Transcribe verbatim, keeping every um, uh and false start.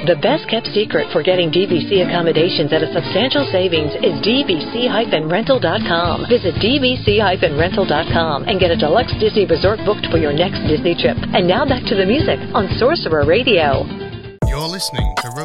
The best-kept secret for getting D V C accommodations at a substantial savings is d v c dash rental dot com. Visit d v c dash rental dot com and get a deluxe Disney resort booked for your next Disney trip. And now back to the music on Sorcerer Radio. You're listening to